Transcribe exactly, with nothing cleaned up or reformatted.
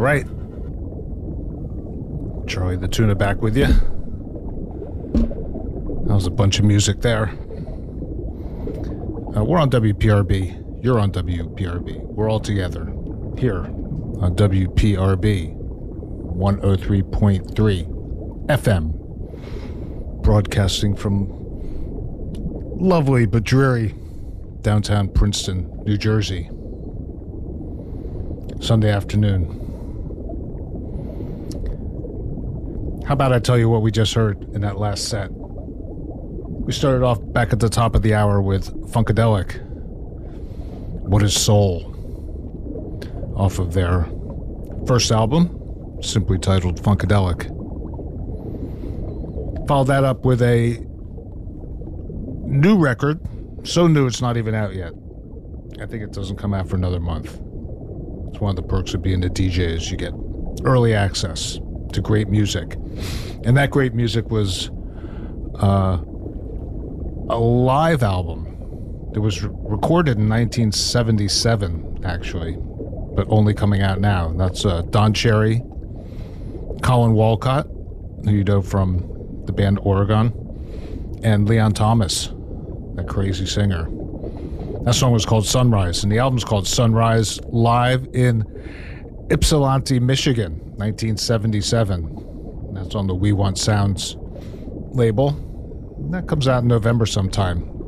right. Charlie the Tuna back with you. That was a bunch of music there. Uh, we're on W P R B. You're on W P R B. We're all together here on W P R B one oh three point three F M. Broadcasting from lovely but dreary downtown Princeton, New Jersey. Sunday afternoon. How about I tell you what we just heard in that last set? We started off back at the top of the hour with Funkadelic. What is Soul? Off of their first album, simply titled Funkadelic. Followed that up with a new record, so new it's not even out yet. I think it doesn't come out for another month. It's one of the perks of being a D J is you get early access to great music. And that great music was uh, a live album that was re- recorded in nineteen seventy-seven, actually, but only coming out now. And that's uh, Don Cherry, Colin Walcott, who you know from the band Oregon, and Leon Thomas, that crazy singer. That song was called Sunrise, and the album's called Sunrise, live in Ypsilanti, Michigan, nineteen seventy-seven. That's on the We Want Sounds label. And that comes out in November sometime.